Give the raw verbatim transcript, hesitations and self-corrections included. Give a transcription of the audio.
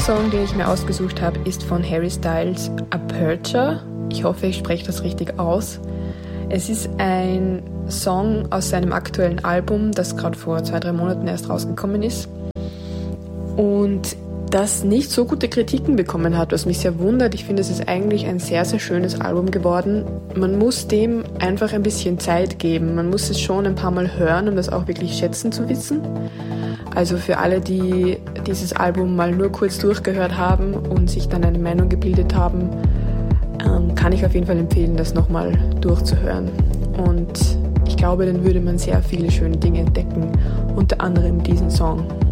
Song, den ich mir ausgesucht habe, ist von Harry Styles Aperture. Ich hoffe, ich spreche das richtig aus. Es ist ein Song aus seinem aktuellen Album, das gerade vor zwei, drei Monaten erst rausgekommen ist und das nicht so gute Kritiken bekommen hat, was mich sehr wundert. Ich finde, es ist eigentlich ein sehr, sehr schönes Album geworden. Man muss dem einfach ein bisschen Zeit geben. Man muss es schon ein paar Mal hören, um das auch wirklich schätzen zu wissen. Also für alle, die dieses Album mal nur kurz durchgehört haben und sich dann eine Meinung gebildet haben, kann ich auf jeden Fall empfehlen, das nochmal durchzuhören. Und ich glaube, dann würde man sehr viele schöne Dinge entdecken, unter anderem diesen Song.